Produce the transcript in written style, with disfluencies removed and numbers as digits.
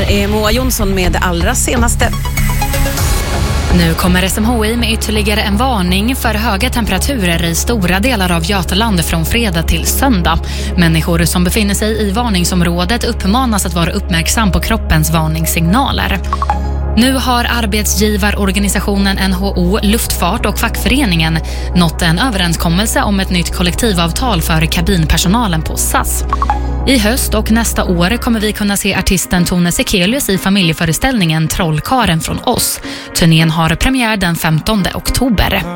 Här är Moa Jonsson med det allra senaste. Nu kommer SMHI med ytterligare en varning för höga temperaturer i stora delar av Götaland från fredag till söndag. Människor som befinner sig i varningsområdet uppmanas att vara uppmärksam på kroppens varningssignaler. Nu har arbetsgivarorganisationen NHO, Luftfart och fackföreningen nått en överenskommelse om ett nytt kollektivavtal för kabinpersonalen på SAS. I höst och nästa år kommer vi kunna se artisten Tone Sekelius i familjeföreställningen Trollkaren från oss. Turnén har premiär den 15 oktober.